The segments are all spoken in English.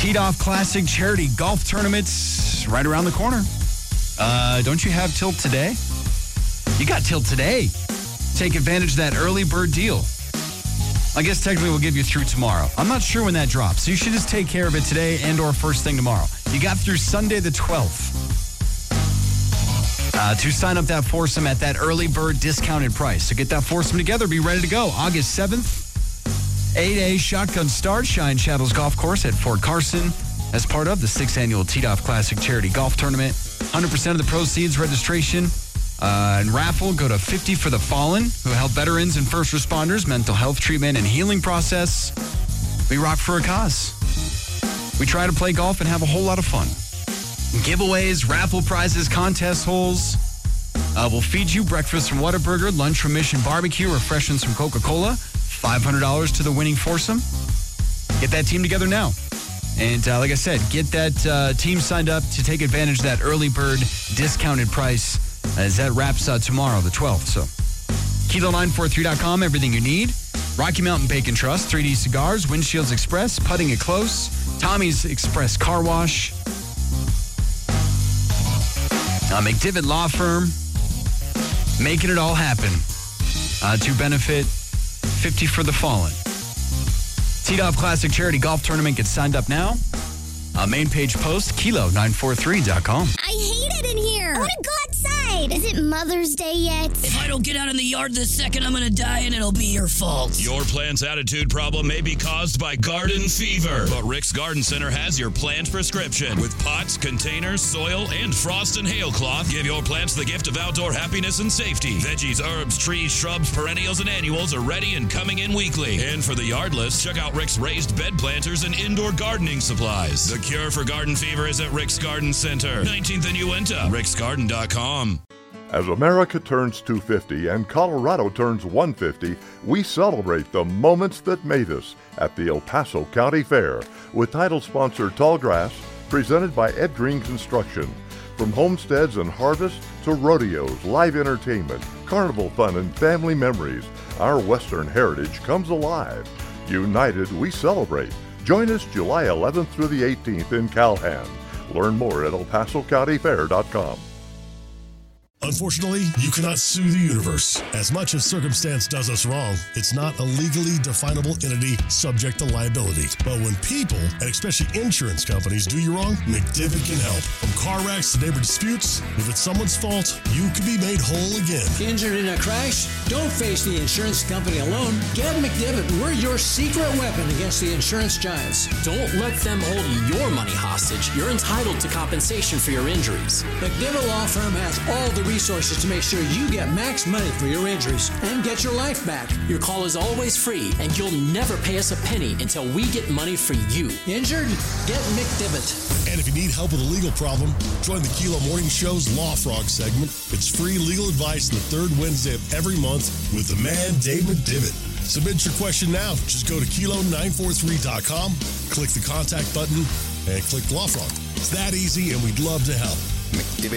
Teed Off Classic Charity Golf Tournament's right around the corner. Don't you have till today? You got till today. Take advantage of that early bird deal. I guess technically we'll give you through tomorrow. I'm not sure when that drops, so you should just take care of it today and or first thing tomorrow. You got through Sunday the 12th to sign up that foursome at that early bird discounted price. So get that foursome together, be ready to go. August 7th. 8A shotgun start, Shine Shadows Golf Course at Fort Carson as part of the 6th annual Teed Off Classic Charity Golf Tournament. 100% of the proceeds, registration, and raffle go to 50 for the Fallen, who help veterans and first responders, mental health treatment and healing process. We rock for a cause. We try to play golf and have a whole lot of fun. Giveaways, raffle prizes, contest holes. We'll feed you breakfast from Whataburger, lunch from Mission Barbecue, refreshments from Coca-Cola. $500 to the winning foursome. Get that team together now. And like I said, get that team signed up to take advantage of that early bird discounted price as that wraps tomorrow, the 12th. So, Kilo943.com, everything you need. Rocky Mountain Bacon Trust, 3D Cigars, Windshields Express, Putting It Close, Tommy's Express Car Wash, McDivitt Law Firm, making it all happen to benefit 50 for the Fallen. Teed Off Classic Charity Golf Tournament gets signed up now. Main page post, Kilo943.com. I hate it in here. I want to go outside. Is it Mother's Day yet? If I don't get out in the yard this second, I'm going to die and it'll be your fault. Your plant's attitude problem may be caused by garden fever, but Rick's Garden Center has your plant prescription. With pots, containers, soil, and frost and hail cloth, give your plants the gift of outdoor happiness and safety. Veggies, herbs, trees, shrubs, perennials, and annuals are ready and coming in weekly. And for the yardless, check out Rick's raised bed planters and indoor gardening supplies. The cure for garden fever is at Rick's Garden Center, 19th and Uinta, ricksgarden.com. As America turns 250 and Colorado turns 150, we celebrate the moments that made us at the El Paso County Fair with title sponsor Tallgrass, presented by Ed Green Construction. From homesteads and harvest to rodeos, live entertainment, carnival fun, and family memories, our Western heritage comes alive. United, we celebrate. Join us July 11th through the 18th in Calhan. Learn more at elpasocountyfair.com. Unfortunately, you cannot sue the universe. As much as circumstance does us wrong, it's not a legally definable entity subject to liability. But when people, and especially insurance companies, do you wrong, McDivitt can help. From car wrecks to neighbor disputes, if it's someone's fault, you can be made whole again. Injured in a crash? Don't face the insurance company alone. Get McDivitt. We're your secret weapon against the insurance giants. Don't let them hold your money hostage. You're entitled to compensation for your injuries. McDivitt Law Firm has all the resources to make sure you get max money for your injuries and get your life back. Your call is always free, and you'll never pay us a penny until we get money for you. Injured? Get McDivitt. And if you need help with a legal problem, join the Kilo Morning Show's Law Frog segment. It's free legal advice on the third Wednesday of every month with the man, Dave McDivitt. Submit your question now. Just go to Kilo943.com, click the contact button, and click Law Frog. It's that easy, and we'd love to help. McDivitt.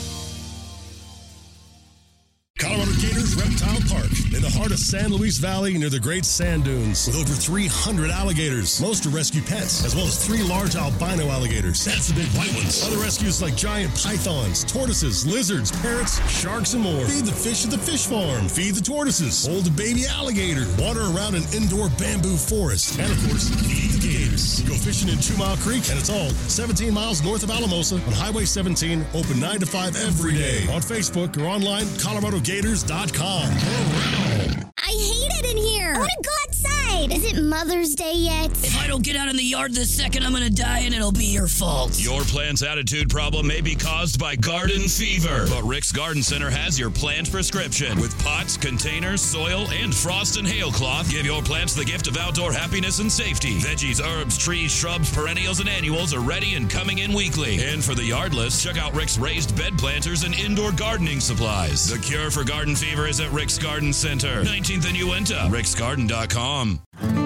Colorado Gators Reptile Park, in the heart of San Luis Valley near the Great Sand Dunes, with over 300 alligators. Most are rescue pets, as well as 3 large albino alligators. That's the big white ones. Other rescues like giant pythons, tortoises, lizards, parrots, sharks, and more. Feed the fish at the fish farm. Feed the tortoises. Hold the baby alligator. Water around an indoor bamboo forest. And, of course, feed the gators. Go fishing in 2 Mile Creek, and it's all 17 miles north of Alamosa on Highway 17, open 9 to 5 every day. On Facebook or online, ColoradoGators.com. I hate it in here. I want to go outside. Is it Mother's Day yet? If I don't get out in the yard this second, I'm going to die and it'll be your fault. Your plant's attitude problem may be caused by garden fever, but Rick's Garden Center has your plant prescription. With pots, containers, soil, and frost and hail cloth, give your plants the gift of outdoor happiness and safety. Veggies, herbs, trees, shrubs, perennials, and annuals are ready and coming in weekly. And for the yardless, check out Rick's raised bed planters and indoor gardening supplies. The cure for garden fever is at Rick's Garden Center, 19th and Uinta, ricksgarden.com.